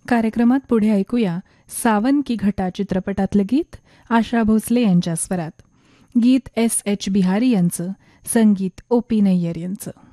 कार्यक्रमात पुढे ऐकूया सावन की घटा चित्रपटातलं गीत आशा भोसले यांच्या स्वरात. गीत S.H. बिहारी यांचं, संगीत O.P. नय्यर यांचं.